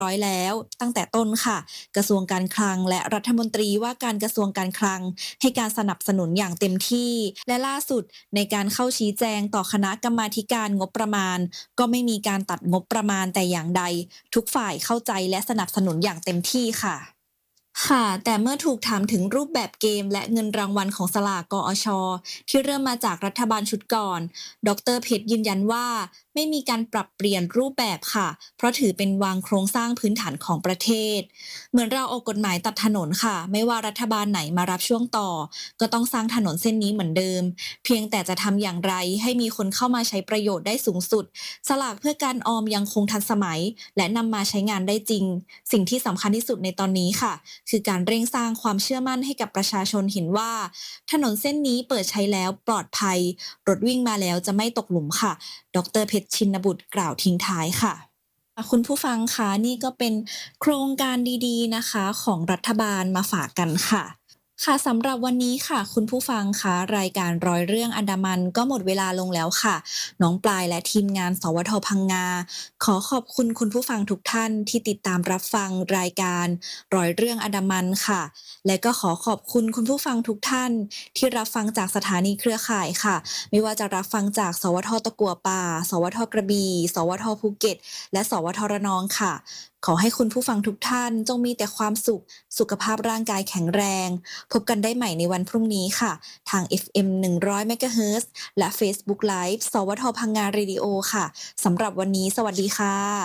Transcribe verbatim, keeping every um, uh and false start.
ร้อยแล้วตั้งแต่ต้นค่ะกระทรวงการคลังและรัฐมนตรีว่าการกระทรวงการคลังให้การสนับสนุนอย่างเต็มที่และล่าสุดในการเข้าชี้แจงต่อคณะกรรมาธิการงบประมาณก็ไม่มีการตัดงบประมาณแต่อย่างใดทุกฝ่ายเข้าใจและสนับสนุนอย่างเต็มที่ค่ะค่ะแต่เมื่อถูกถามถึงรูปแบบเกมและเงินรางวัลของสลากกอชที่เริ่มมาจากรัฐบาลชุดก่อนดรเพชรยืนยันว่าไม่มีการปรับเปลี่ยนรูปแบบค่ะเพราะถือเป็นวางโครงสร้างพื้นฐานของประเทศเหมือนเราออกกฎหมายตัดถนนค่ะไม่ว่ารัฐบาลไหนมารับช่วงต่อก็ต้องสร้างถนนเส้นนี้เหมือนเดิมเพียงแต่จะทำอย่างไรให้มีคนเข้ามาใช้ประโยชน์ได้สูงสุดสลากเพื่อการออมยังคงทันสมัยและนำมาใช้งานได้จริงสิ่งที่สำคัญที่สุดในตอนนี้ค่ะคือการเร่งสร้างความเชื่อมั่นให้กับประชาชนเห็นว่าถนนเส้นนี้เปิดใช้แล้วปลอดภัยรถวิ่งมาแล้วจะไม่ตกหลุมค่ะดรเพชรชินบุตรกล่าวทิ้งท้ายค่ะคุณผู้ฟังคะนี่ก็เป็นโครงการดีๆนะคะของรัฐบาลมาฝากกันค่ะค่ะสำหรับวันนี้ค่ะคุณผู้ฟังคะรายการร้อยเรื่องอันดามันก็หมดเวลาลงแล้วค่ะน้องปลายและทีมงานสวทพังงาขอขอบคุณคุณผู้ฟังทุกท่านที่ติดตามรับฟังรายการร้อยเรื่องอันดามันค่ะและก็ขอขอบคุณคุณผู้ฟังทุกท่านที่รับฟังจากสถานีเครือข่ายค่ะไม่ว่าจะรับฟังจากสวทตะกั่วป่าสวทกระบี่สวทภูเก็ตและสวทระนองค่ะขอให้คุณผู้ฟังทุกท่านจงมีแต่ความสุขสุขภาพร่างกายแข็งแรงพบกันได้ใหม่ในวันพรุ่งนี้ค่ะทาง เอฟ เอ็ม หนึ่งร้อย เมกะเฮิรตซ์และ Facebook Live สวทพังงาเรดิโอค่ะสำหรับวันนี้สวัสดีค่ะ